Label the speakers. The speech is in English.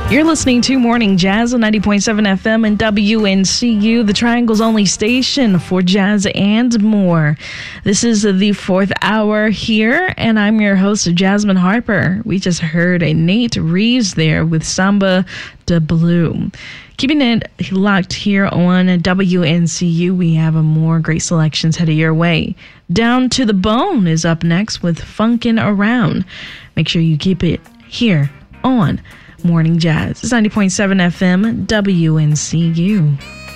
Speaker 1: You're listening to Morning Jazz on 90.7 FM and WNCU, the Triangle's only station for jazz and more. This is the fourth hour here, and I'm your host, Jasmine Harper. We just heard a Nate Reeves there with Samba de Blue. Keeping it locked here on WNCU, we have a more great selections headed your way. Down to the Bone is up next with Funkin' Around. Make sure you keep it here on Morning Jazz. It's 90.7 FM, WNCU.